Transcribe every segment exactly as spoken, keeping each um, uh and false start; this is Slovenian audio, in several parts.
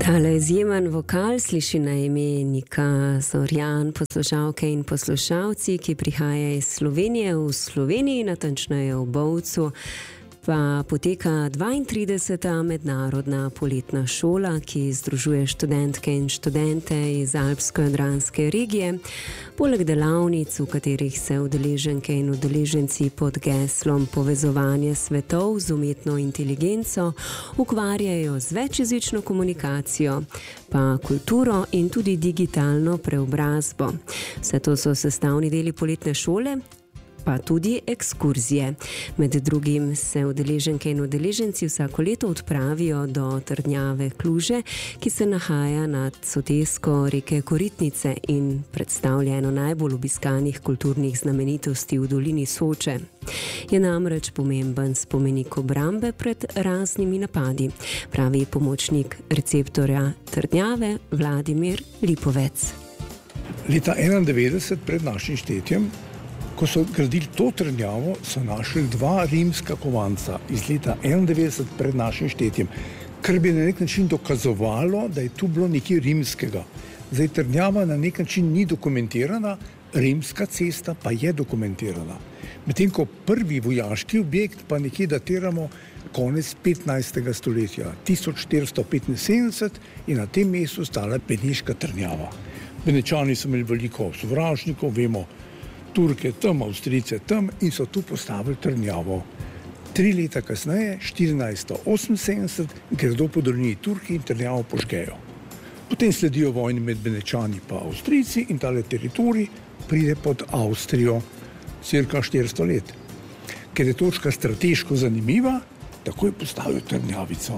Tale izjemen vokal sliši na ime Nika Zorjan, poslušalke in poslušalci, ki prihaja iz Slovenije. V Sloveniji, natančneje v Bovcu, pa poteka dvaintrideseta mednarodna poletna šola, ki združuje študentke in študente iz alpsko-jadranske regije. Poleg delavnic, v katerih se udeleženke in udeleženci pod geslom povezovanje svetov z umetno inteligenco ukvarjajo z večjezično komunikacijo, pa kulturo in tudi digitalno preobrazbo. Vse to so sestavni deli poletne šole, pa tudi ekskurzije. Med drugim se udeleženke in udeleženci vsako leto odpravijo do trdnjave Kluže, ki se nahaja nad sotesko reke Koritnice in predstavlja eno najbolj obiskanih kulturnih znamenitosti v dolini Soče. Je namreč pomemben spomenik obrambe pred raznimi napadi, pravi pomočnik receptorja trdnjave Vladimir Lipovec. Leta enaindevetdeset pred našim štetjem, ko so gradili to trdnjavo, so našli dva rimska kovanca iz leta enaindevetdeset pred našim štetjem, kar bi na nek način dokazovalo, da je tu bilo nekaj rimskega. Zdaj, trdnjava na nek način ni dokumentirana, rimska cesta pa je dokumentirana. Medtem ko prvi vojaški objekt pa nekje datiramo konec petnajstega stoletja, tisoč štiristo petinsedemdeset, je na tem mestu stala beneška trdnjava. Benečani so imeli veliko sovražnikov, vemo, Turke tam, Avstrijce tam in so tu postavili trdnjavo. Tri leta kasneje, štirinajststo oseminsedemdeset, gredo po dolini Turki in trdnjavo požgejo. Potem sledijo vojni med Benečani pa Avstrijci in tale teritorij pride pod Avstrijo cirka štiristo let. Ker je točka strateško zanimiva, takoj postavijo trdnjavico,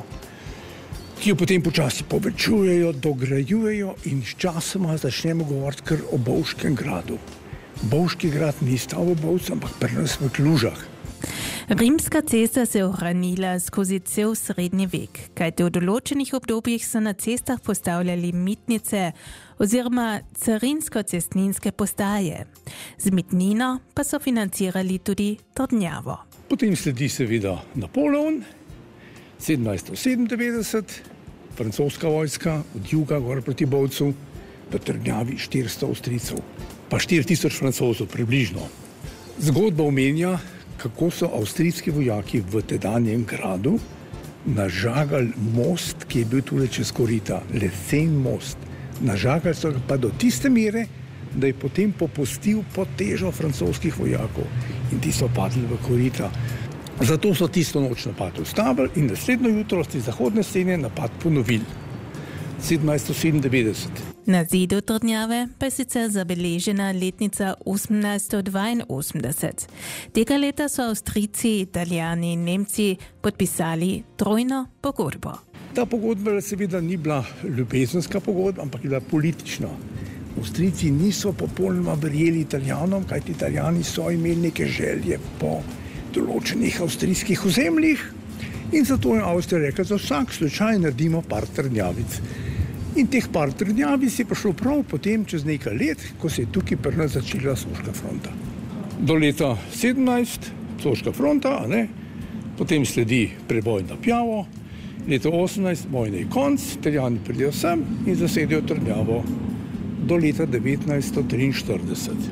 ki jo potem počasi povečujejo, dograjujejo in sčasoma začnemo govoriti kar o Bovškem gradu. Bovški grad ni stal v Bovcu, ampak pri nas v Klužah. Rimska cesta se je ohranila skozi cel srednji vek, kajte v določenih obdobjih so na cestah postavljali mitnice oziroma carinsko-cestninske postaje. Z mitnino pa so financirali tudi trdnjavo. Potem sledi seveda Napoleon, sedemnajststo sedemindevetdeset, francoska vojska od juga gor proti Bovcu, v trdnjavi štiristo Avstrijcev, pa štiri tisoč Francozov približno. Zgodba omenja, kako so avstrijski vojaki v tedanjem gradu nažagali most, ki je bil tule čez korita, lesen most. Nažagali so ga pa do tiste mere, da je potem popustil pod težo francoskih vojakov in ti so padli v korita. Zato so tisto noč napad ustavili in naslednjo jutro z zahodne stene napad ponovili. sedemnajststo sedemindevetdeset. Na zidu trdnjave pa je sicer zabeležena letnica osemnajststo dvainosemdeset. Tega leta so Avstrijci, Italijani in Nemci podpisali trojno pogodbo. Ta pogodba seveda ni bila ljubezenska pogodba, ampak je bila politična. Avstrijci niso popolnoma verjeli Italijanom, kajti Italijani so imeli neke želje po določenih avstrijskih ozemljih in zato je Avstrija rekla, za vsak slučaj naredimo par trdnjavic. In teh par trdnjavic je prišlo prav potem čez nekaj let, ko se je tukaj pri nas začela Soška fronta. Do leta sedemnajst, Soška fronta, a ne? Potem sledi preboj na Pjavo, leto osemnajst, vojne je konc, Italijani pridejo sem in zasedijo trdnjavo do leta devetnajststo triinštirideset.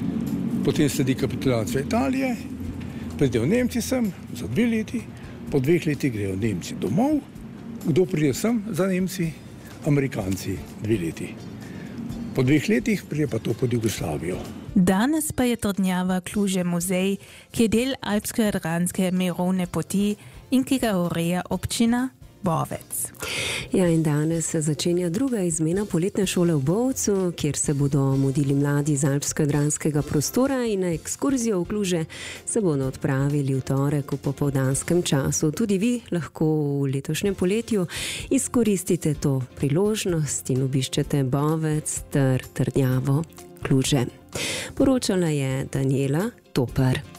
Potem sledi kapitulacija Italije, pridejo Nemci sem za dve leti, po dveh letih grejo Nemci domov, kdo pride sem za Nemci? Amerikanci dve leti. Po dveh letih prije pa to pod Jugoslavijo. Danes pa je trdnjava Kluže muzej, ki je del alpsko-jadranske mirovne poti in ki ga ureja občina Bovec. Ja, in danes se začenja druga izmena poletne šole v Bovcu, kjer se bodo mudili mladi iz alpsko-jadranskega prostora in na ekskurzijo v Kluže se bodo odpravili v torek v popoldanskem času. Tudi vi lahko v letošnjem poletju izkoristite to priložnost in obiščete Bovec ter trdnjavo Kluže. Poročala je Daniela Topar.